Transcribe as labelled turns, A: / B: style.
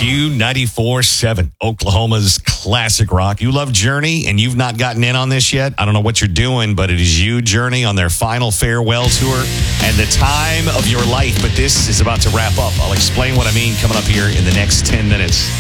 A: Q94.7, Oklahoma's classic rock. You love Journey and you've not gotten in on this yet? I don't know what you're doing, but it is you, Journey, on their final farewell tour and the time of your life. But this is about to wrap up. I'll explain what I mean coming up here in the next 10 minutes.